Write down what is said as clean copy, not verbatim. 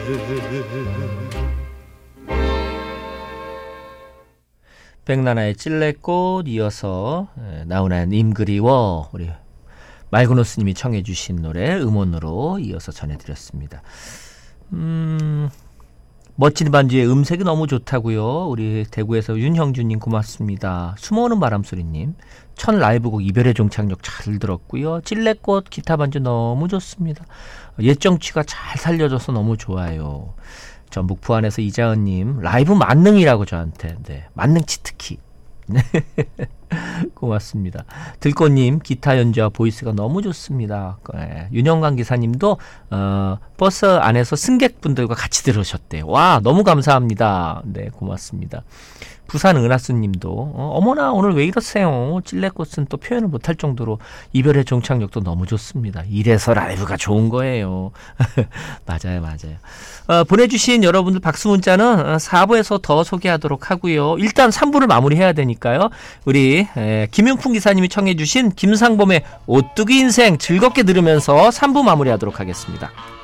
백나나의 찔레꽃 이어서 나훈아의 님 그리워 우리 말그노스님이 청해 주신 노래 음원으로 이어서 전해드렸습니다. 멋진 반주의 음색이 너무 좋다고요. 우리 대구에서 윤형주님 고맙습니다. 숨어오는 바람소리님 첫 라이브곡 이별의 종착역 잘 들었고요. 찔레꽃 기타 반주 너무 좋습니다. 옛 정취가 잘 살려져서 너무 좋아요. 전북 부안에서 이자은님 라이브 만능이라고 저한테 만능 치트키 고맙습니다. 들꽃님 기타 연주와 보이스가 너무 좋습니다. 윤영관 기사님도 버스 안에서 승객분들과 같이 들으셨대요. 와 너무 감사합니다. 네 고맙습니다. 부산 은하수님도 어머나 오늘 왜 이러세요. 찔레꽃은 또 표현을 못할 정도로 이별의 종착역도 너무 좋습니다. 이래서 라이브가 좋은 거예요. 맞아요. 보내주신 여러분들 박수 문자는 4부에서 더 소개하도록 하고요. 일단 3부를 마무리해야 되니까요. 우리 김용풍 기사님이 청해 주신 김상범의 오뚜기 인생 즐겁게 들으면서 3부 마무리하도록 하겠습니다.